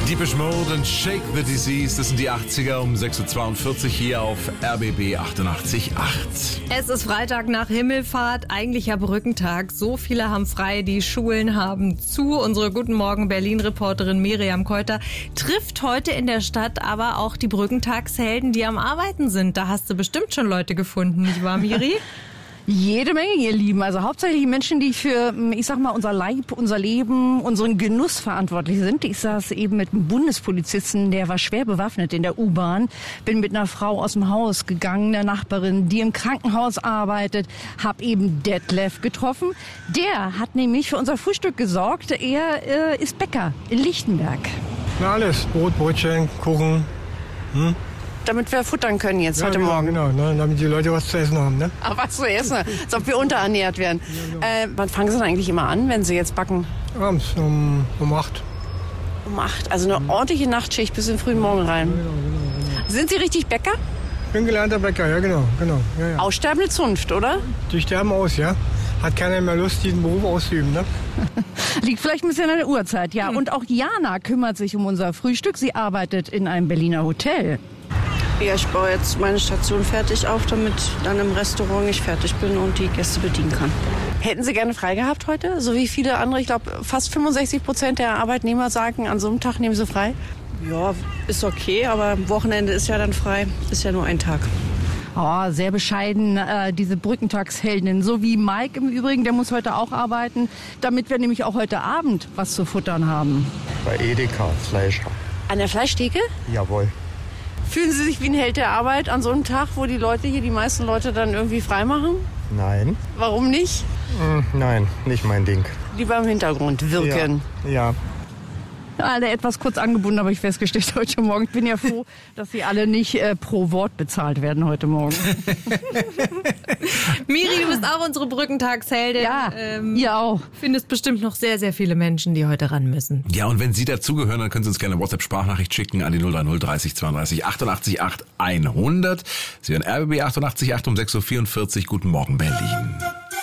Depeche Mode und Shake the Disease, das sind die 80er um 6.42 Uhr hier auf RBB 88.8. Es ist Freitag nach Himmelfahrt, eigentlicher Brückentag. So viele haben frei, die Schulen haben zu. Unsere Guten Morgen Berlin-Reporterin Miriam Keuter trifft heute in der Stadt aber auch die Brückentagshelden, die am Arbeiten sind. Da hast du bestimmt schon Leute gefunden, nicht wahr, Miri? Jede Menge, ihr Lieben. Also hauptsächlich Menschen, die für, ich sag mal, unser Leib, unser Leben, unseren Genuss verantwortlich sind. Ich saß eben mit einem Bundespolizisten, der war schwer bewaffnet in der U-Bahn. Bin mit einer Frau aus dem Haus gegangen, einer Nachbarin, die im Krankenhaus arbeitet. Hab eben Detlef getroffen. Der hat nämlich für unser Frühstück gesorgt. Er ist Bäcker in Lichtenberg. Na alles, Brot, Brötchen, Kuchen. Damit wir futtern können jetzt heute Morgen. Genau, ne, damit die Leute was zu essen haben. Ne? Ach, was zu essen, als ob wir unterernährt werden. Wann fangen Sie denn eigentlich immer an, wenn Sie jetzt backen? Abends um 8. Um 8, also eine ordentliche Nachtschicht bis in den frühen Morgen rein. Genau. Sind Sie richtig Bäcker? Ich bin gelernter Bäcker, ja genau. Ja. Aussterbende Zunft, oder? Die sterben aus, ja. Hat keiner mehr Lust, diesen Beruf auszuüben, ne? Liegt vielleicht ein bisschen an der Uhrzeit, ja. Und auch Jana kümmert sich um unser Frühstück. Sie arbeitet in einem Berliner Hotel. Ja, ich baue jetzt meine Station fertig auf, damit dann im Restaurant ich fertig bin und die Gäste bedienen kann. Hätten Sie gerne frei gehabt heute? So wie viele andere, ich glaube fast 65% der Arbeitnehmer sagen, an so einem Tag nehmen sie frei. Ja, ist okay, aber Wochenende ist ja dann frei. Ist ja nur ein Tag. Oh, sehr bescheiden, diese Brückentagsheldin. So wie Mike im Übrigen, der muss heute auch arbeiten, damit wir nämlich auch heute Abend was zu futtern haben. Bei Edeka, Fleischer. An der Fleischtheke? Jawohl. Fühlen Sie sich wie ein Held der Arbeit an so einem Tag, wo die meisten Leute dann irgendwie frei machen? Nein. Warum nicht? Nein, nicht mein Ding. Lieber im Hintergrund wirken. Ja. Alle etwas kurz angebunden, habe ich festgestellt heute Morgen. Ich bin ja froh, dass Sie alle nicht pro Wort bezahlt werden heute Morgen. Miri, du bist auch unsere Brückentagsheldin. Ja, ihr auch. Findest bestimmt noch sehr, sehr viele Menschen, die heute ran müssen. Ja, und wenn Sie dazugehören, dann können Sie uns gerne eine WhatsApp-Sprachnachricht schicken an die 030 30 32 88 8 100. Sie hören RBB 88.8 um 6.44 Uhr. Guten Morgen, Berlin.